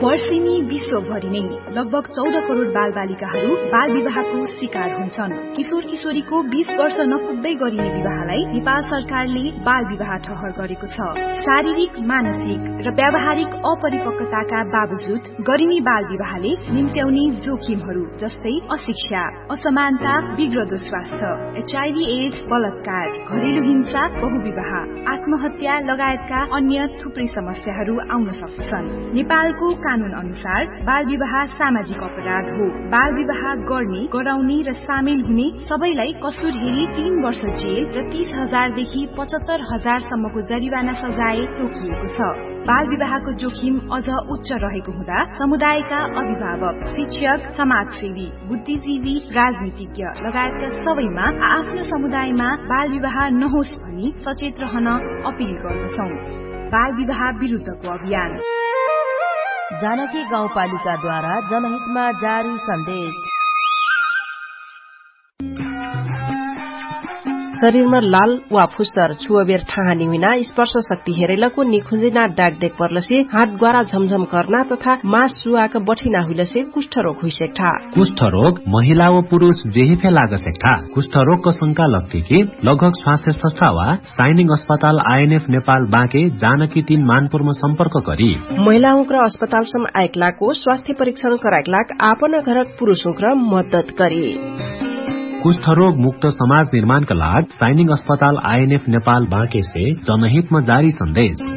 वर्षेनी विश्वभरि नै लगभग 14 करोड़ बालबालिकाहरू बाल विवाहको शिकार हुन्छन्। किशोर किशोरीको 20 वर्ष नपुग्दै गरिने विवाहलाई नेपाल सरकारले बाल विवाह ठहर गरेको छ। शारीरिक, मानसिक र व्यावहारिक अपरिपक्वताका बावजुद गरिने बाल विवाहले निम्त्याउने जोखिमहरू जस्तै अशिक्षा, असमानता, बिग्रदो स्वास्थ्य, HIV एड्स, बलात्कार, घरेलु हिंसा, बहुविवाह, आत्महत्या लगायतका अन्य थुप्रै समस्याहरू आउन सक्छन्। नेपालको कानून अनुसार बाल विवाह सामाजिक अपराध हो। बाल विवाह गर्ने, गराउने र सामेल हुने सबैलाई कसुर हेरी 3 वर्ष जेल र 30,000 देखि 75,000 सम्मको जरिवाना सजाय तोकिएको छ। बाल विवाहको जोखिम अझ उच्च रहेको हुँदा समुदायका अभिभावक, शिक्षक, समाजसेवी, बुद्धिजीवी, राजनीतिज्ञ लगायतका सबैमा आफ्नो समुदायमा बाल विवाह नहोस् भनी सचेत रहन अपील गर्दछौं। बाल विवाह विरुद्धको अभियान। जानकी गाउँपालिकाद्वारा जनहितमा जारी सन्देश। शरीरमा लाल वा फुस्तर छुअबेर थाहा निमिना स्पर्श शक्ति हेरेलको निखुंजिना डाक देख पर्लसे हात ग्वारा झमझम करना तथा मास सुआक बठिना हुइलसे कुष्ठ रोग हुइसेक्ठा। कुष्ठ रोग महिला व पुरुष जेही फे लाग सेक्ठा। कुष्ठ रोग को शंका लगती कि लगभग स्वास्थ्य संस्था वा साइनिंग अस्पताल INF नेपाल बाँके जानकी 3 मानपुरमा सम्पर्क गरी महिला उक्र अस्पताल सम आइकलाको स्वास्थ्य परीक्षण कराइकलाक आपन घरक पुरुष उक्र मद्दत गरी। कुष्ठ रोग मुक्त समाज निर्माण का लाग साइनिंग अस्पताल INF नेपाल बाँके से जनहित में जारी संदेश।